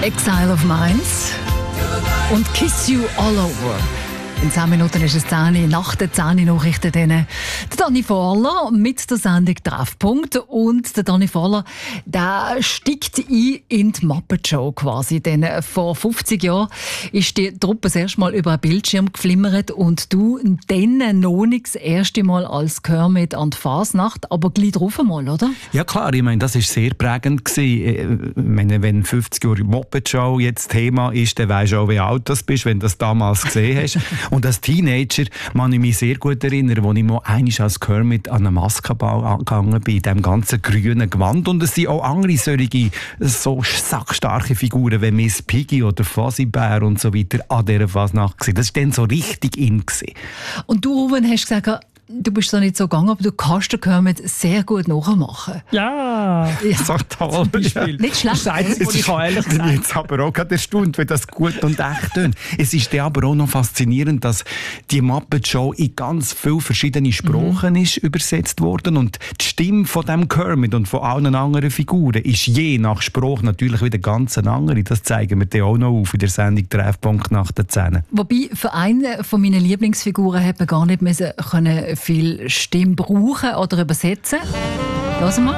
Exile of Minds und Kiss You All Over. In 10 Minuten ist es 10 nach den 10 Nachrichten. Der Dani Vorler mit der Sendung Treffpunkt. Und der Dani Vorler, der steigt ein in die Muppet Show quasi. Denn vor 50 Jahren ist die Truppe das erste Mal über einen Bildschirm geflimmert und du dann noch nicht das erste Mal als Kermit an die Fasnacht, aber gleich drauf mal, oder? Ja klar, ich meine, das war sehr prägend gewesen. Ich meine, wenn 50 Jahre Muppet Show jetzt Thema ist, dann weisst du auch, wie alt du bist, wenn du das damals gesehen hast. Und als Teenager kann ich mich sehr gut erinnern, als ich mal einmal als Kermit an einen Maskenball gegangen bin, in diesem ganzen grünen Gewand. Und es sind auch andere solche, so sackstarke Figuren wie Miss Piggy oder Fuzzy Bear und so weiter an dieser Fasnacht gewesen. Das war dann so richtig in gewesen. Und du, Ruben, hast gesagt, du bist da nicht so gegangen, aber du kannst den Kermit sehr gut nachmachen. Ja. So toll. Ja. Nicht schlecht. Ich kann ehrlich Ich bin sagen. jetzt aber auch gerade erstaunt, wie das gut und echt tönt. Es ist dann aber auch noch faszinierend, dass die Muppet Show in ganz viele verschiedene Sprachen ist übersetzt worden und die Stimme von dem Kermit und von allen anderen Figuren ist je nach Sprache natürlich wieder ganz eine andere. Das zeigen wir dann auch noch auf in der Sendung Treffpunkt nach den 10. Wobei, für eine von meinen Lieblingsfiguren hätte man gar nicht müssen können viel Stimme brauchen oder übersetzen. Lass mal.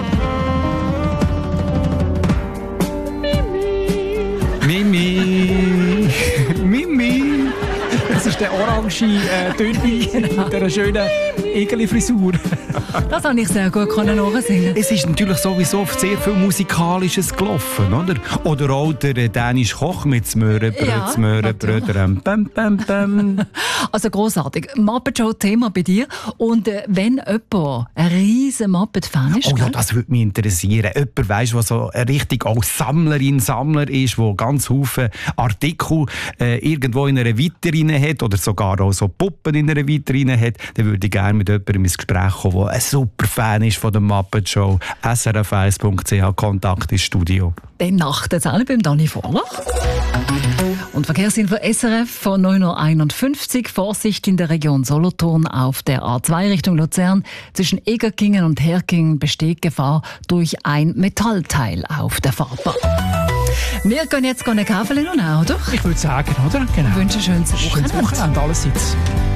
Mimi! Mimi! Das ist der orange Dünni mit dieser schönen Egeli-Frisur. Das habe ich sehr gut nachsingen. Es ist natürlich sowieso sehr viel Musikalisches gelaufen, oder? Oder auch der dänische Koch mit Smörenbröt, Ja, Smörenbröt, bam, bam, bam. Also grossartig. Muppet Show Thema bei dir. Und wenn jemand ein riesen Muppet-Fan ist, Oh ja, gell? das würde mich interessieren. Jemand weiss, der so richtig auch Sammler ist, der ganz viele Artikel irgendwo in einer Vitrine hat oder sogar auch so Puppen in einer Vitrine hat, dann würde ich gerne mit jemandem ins Gespräch kommen, der ein super Fan ist von der Muppet Show. srf1.ch, Kontakt ins Studio. Dann nach der 10 beim Dani Vorler. Und Verkehrsinfo SRF von 9.51 Uhr. Vorsicht in der Region Solothurn auf der A2 Richtung Luzern. Zwischen Egerkingen und Herkingen besteht Gefahr durch ein Metallteil auf der Fahrbahn. Wir gehen jetzt einen Kaffee noch, oder? Ich würde sagen, oder? Genau. Ich wünsche ein schönes Schönes Wochenende. Wochenende allerseits.